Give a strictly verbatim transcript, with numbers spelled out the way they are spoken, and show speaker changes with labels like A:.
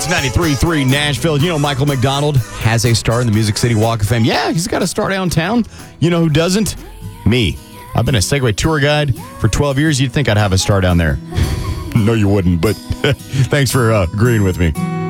A: It's ninety-three point three Nashville. You know, Michael McDonald has a star in the Music City Walk of Fame. Yeah, he's got a star downtown. You know who doesn't? Me. I've been a Segway tour guide for twelve years. You'd think I'd have a star down there. No, you wouldn't, but thanks for uh, agreeing with me.